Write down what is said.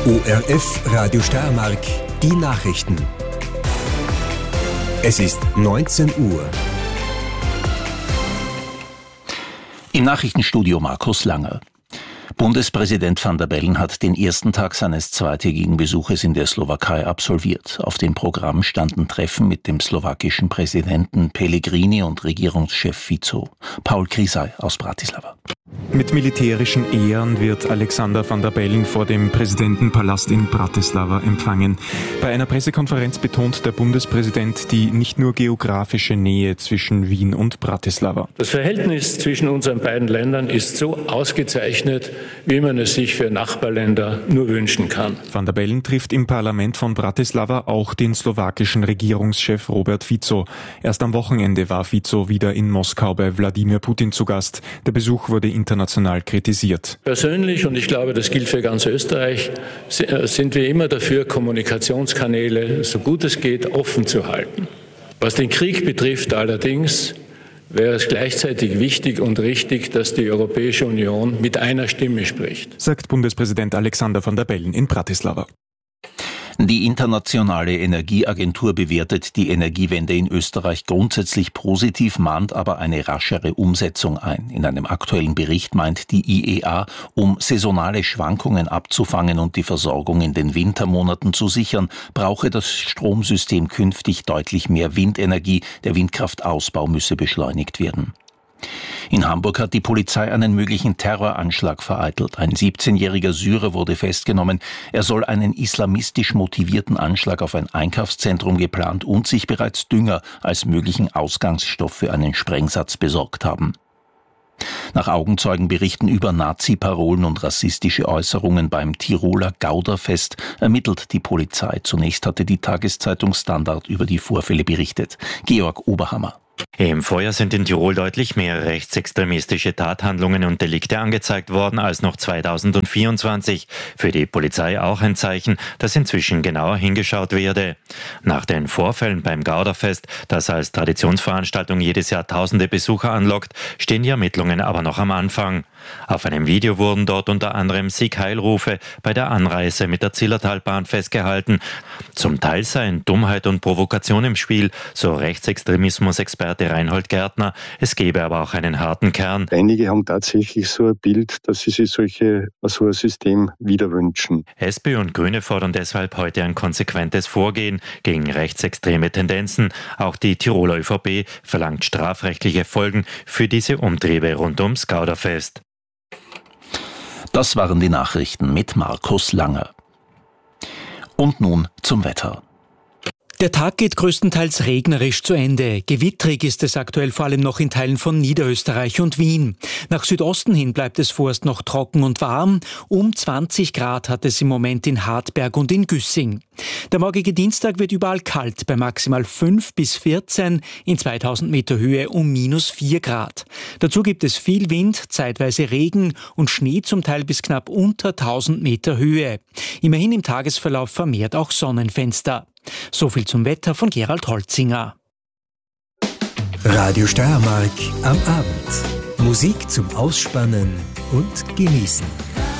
ORF Radio Steiermark, die Nachrichten. Es ist 19 Uhr. Im Nachrichtenstudio Markus Langer. Bundespräsident Van der Bellen hat den ersten Tag seines zweitägigen Besuches in der Slowakei absolviert. Auf dem Programm standen Treffen mit dem slowakischen Präsidenten Pellegrini und Regierungschef Fico. Paul Krisaj aus Bratislava. Mit militärischen Ehren wird Alexander Van der Bellen vor dem Präsidentenpalast in Bratislava empfangen. Bei einer Pressekonferenz betont der Bundespräsident die nicht nur geografische Nähe zwischen Wien und Bratislava. Das Verhältnis zwischen unseren beiden Ländern ist so ausgezeichnet, wie man es sich für Nachbarländer nur wünschen kann. Van der Bellen trifft im Parlament von Bratislava auch den slowakischen Regierungschef Robert Fico. Erst am Wochenende war Fico wieder in Moskau bei Wladimir Putin zu Gast. Der Besuch wurde international kritisiert. Persönlich, und ich glaube, das gilt für ganz Österreich, sind wir immer dafür, Kommunikationskanäle, so gut es geht, offen zu halten. Was den Krieg betrifft allerdings, wäre es gleichzeitig wichtig und richtig, dass die Europäische Union mit einer Stimme spricht, sagt Bundespräsident Alexander Van der Bellen in Bratislava. Die Internationale Energieagentur bewertet die Energiewende in Österreich grundsätzlich positiv, mahnt aber eine raschere Umsetzung ein. In einem aktuellen Bericht meint die IEA, um saisonale Schwankungen abzufangen und die Versorgung in den Wintermonaten zu sichern, brauche das Stromsystem künftig deutlich mehr Windenergie. Der Windkraftausbau müsse beschleunigt werden. In Hamburg hat die Polizei einen möglichen Terroranschlag vereitelt. Ein 17-jähriger Syrer wurde festgenommen. Er soll einen islamistisch motivierten Anschlag auf ein Einkaufszentrum geplant und sich bereits Dünger als möglichen Ausgangsstoff für einen Sprengsatz besorgt haben. Nach Augenzeugenberichten über Nazi-Parolen und rassistische Äußerungen beim Tiroler Gauderfest ermittelt die Polizei. Zunächst hatte die Tageszeitung Standard über die Vorfälle berichtet. Georg Oberhammer. Im Vorjahr sind in Tirol deutlich mehr rechtsextremistische Tathandlungen und Delikte angezeigt worden als noch 2024. Für die Polizei auch ein Zeichen, dass inzwischen genauer hingeschaut werde. Nach den Vorfällen beim Gauderfest, das als Traditionsveranstaltung jedes Jahr tausende Besucher anlockt, stehen die Ermittlungen aber noch am Anfang. Auf einem Video wurden dort unter anderem Sieg-Heil-Rufe bei der Anreise mit der Zillertalbahn festgehalten. Zum Teil seien Dummheit und Provokation im Spiel, so Rechtsextremismus-Experte Reinhold Gärtner. Es gebe aber auch einen harten Kern. Einige haben tatsächlich so ein Bild, dass sie sich so ein System wieder wünschen. SPÖ und Grüne fordern deshalb heute ein konsequentes Vorgehen gegen rechtsextreme Tendenzen. Auch die Tiroler ÖVP verlangt strafrechtliche Folgen für diese Umtriebe rund ums Gauderfest. Das waren die Nachrichten mit Markus Langer. Und nun zum Wetter. Der Tag geht größtenteils regnerisch zu Ende. Gewittrig ist es aktuell vor allem noch in Teilen von Niederösterreich und Wien. Nach Südosten hin bleibt es vorerst noch trocken und warm. Um 20 Grad hat es im Moment in Hartberg und in Güssing. Der morgige Dienstag wird überall kalt, bei maximal 5 bis 14, in 2000 Meter Höhe um -4 Grad. Dazu gibt es viel Wind, zeitweise Regen und Schnee zum Teil bis knapp unter 1000 Meter Höhe. Immerhin im Tagesverlauf vermehrt auch Sonnenfenster. So viel zum Wetter von Gerald Holzinger. Radio Steiermark am Abend. Musik zum Ausspannen und Genießen.